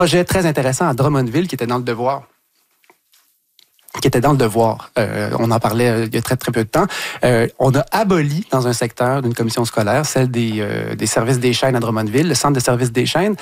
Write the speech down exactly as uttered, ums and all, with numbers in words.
Projet très intéressant à Drummondville qui était dans le devoir. qui était dans le devoir. Euh, on en parlait euh, il y a très, très peu de temps. Euh, on a aboli dans un secteur d'une commission scolaire, celle des, euh, des services des chaînes à Drummondville, le centre de services des chaînes.